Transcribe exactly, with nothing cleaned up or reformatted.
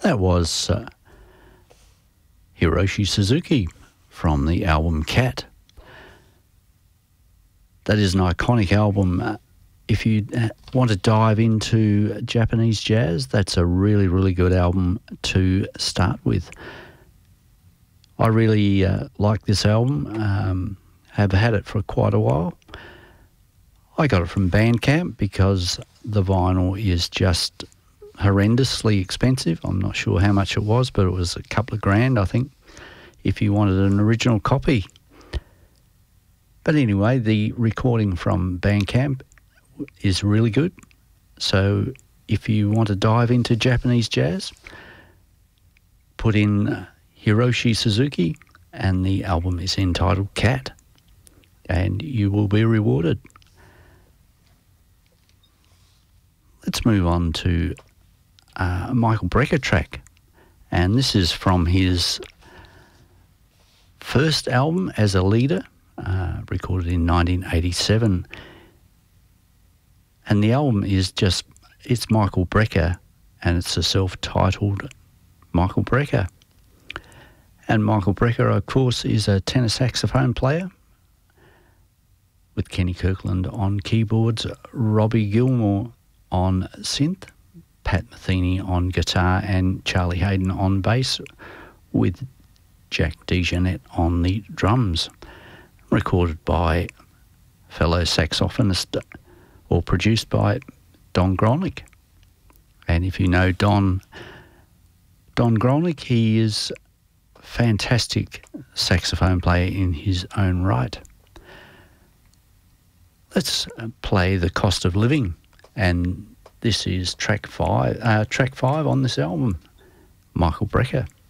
That was uh, Hiroshi Suzuki from the album Cat. That is an iconic album. Uh, if you uh, want to dive into Japanese jazz, that's a really, really good album to start with. I really uh, like this album. Um, have had it for quite a while. I got it from Bandcamp because the vinyl is just horrendously expensive. I'm not sure how much it was, but it was a couple of grand, I think, if you wanted an original copy. But anyway, the recording from Bandcamp is really good. So if you want to dive into Japanese jazz, put in Hiroshi Suzuki, and the album is entitled Cat, and you will be rewarded. Let's move on to uh, a Michael Brecker track, and this is from his first album as a leader, uh, recorded in nineteen eighty-seven. And the album is just, it's Michael Brecker, and it's a self-titled Michael Brecker. And Michael Brecker, of course, is a tenor saxophone player with Kenny Kirkland on keyboards, Robbie Gilmore on synth, Pat Metheny on guitar, and Charlie Hayden on bass, with Jack DeJohnette on the drums. Recorded by fellow saxophonist, or produced by Don Grolnick. And if you know Don, Don Grolnick, he is a fantastic saxophone player in his own right. Let's play The Cost of Living, and this is track five, uh, track five on this album, Michael Brecker.